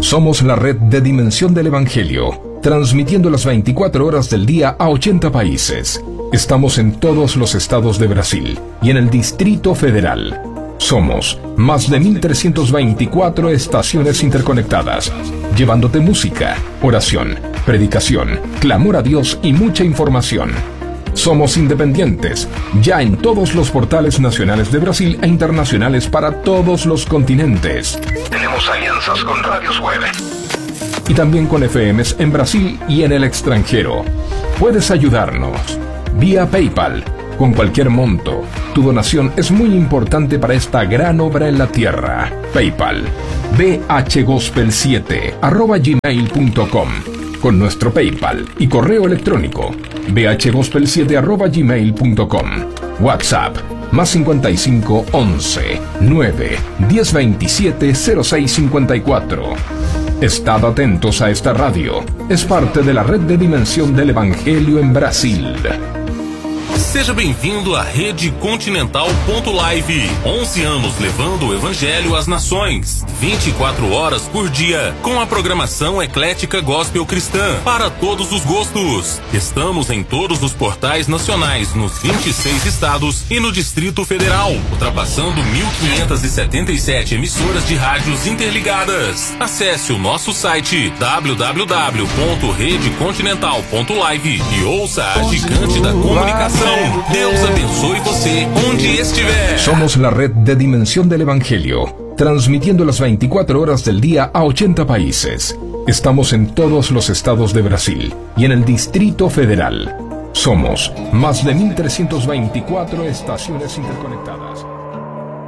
Somos la red de Dimensión del Evangelio, transmitiendo las 24 horas del día a 80 países. Estamos en todos los estados de Brasil y en el Distrito Federal. Somos más de 1.324 estaciones interconectadas, llevándote música, oración, predicación, clamor a Dios y mucha información. Somos independientes, ya en todos los portales nacionales de Brasil e internacionales para todos los continentes. Tenemos alianzas con radios web y también con FMs en Brasil y en el extranjero. Puedes ayudarnos vía PayPal, con cualquier monto. Tu donación es muy importante para esta gran obra en la tierra. PayPal, bhgospel7@gmail.com. Con nuestro PayPal y correo electrónico, bhgospel7@gmail.com. WhatsApp, más 55 11 9 10 27 06 54. Estad atentos a esta radio. Es parte de la red de Dimensión del Evangelio en Brasil. Seja bem-vindo à Rede Continental.live. 11 anos levando o Evangelho às nações. 24 horas por dia, com a programação eclética gospel cristã, para todos os gostos. Estamos em todos os portais nacionais, nos 26 estados e no Distrito Federal, ultrapassando 1.577 emissoras de rádios interligadas. Acesse o nosso site www.redecontinental.live e ouça a gigante da comunicação. Deus abençoe você onde estiver. Somos la red de Dimensión del Evangelio, transmitiendo las 24 horas del día a 80 países. Estamos en todos los estados de Brasil y en el Distrito Federal. Somos más de 1.324 estaciones interconectadas.